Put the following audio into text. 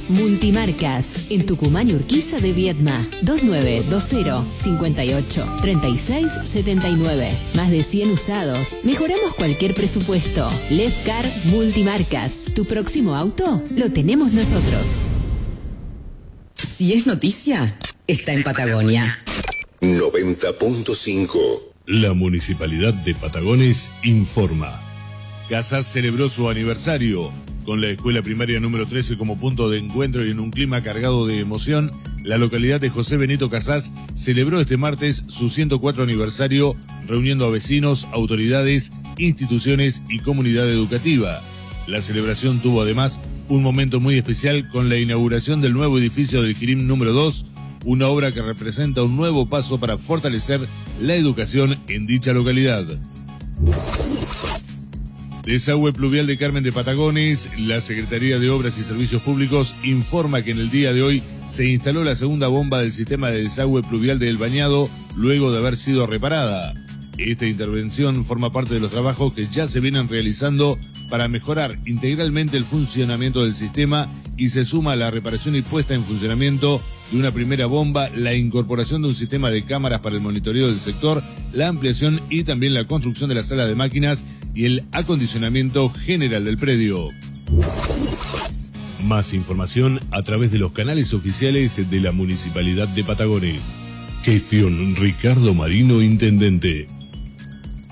Multimarcas, en Tucumán y Urquiza de Viedma. 2920-58-3679. Más de 100 usados. Mejoramos cualquier presupuesto. Lefcar Multimarcas. Tu próximo auto lo tenemos nosotros. Si es noticia, está en Patagonia. 90.5. La Municipalidad de Patagones informa. Casas celebró su aniversario. Con la escuela primaria número 13 como punto de encuentro y en un clima cargado de emoción, la localidad de José Benito Casás celebró este martes su 104 aniversario, reuniendo a vecinos, autoridades, instituciones y comunidad educativa. La celebración tuvo además un momento muy especial con la inauguración del nuevo edificio del Quirim número 2, una obra que representa un nuevo paso para fortalecer la educación en dicha localidad. Desagüe pluvial de Carmen de Patagones. La Secretaría de Obras y Servicios Públicos informa que en el día de hoy se instaló la segunda bomba del sistema de desagüe pluvial de El Bañado luego de haber sido reparada. Esta intervención forma parte de los trabajos que ya se vienen realizando para mejorar integralmente el funcionamiento del sistema y se suma a la reparación y puesta en funcionamiento de una primera bomba, la incorporación de un sistema de cámaras para el monitoreo del sector, la ampliación y también la construcción de la sala de máquinas y el acondicionamiento general del predio. Más información a través de los canales oficiales de la Municipalidad de Patagones. Gestión Ricardo Marino, Intendente.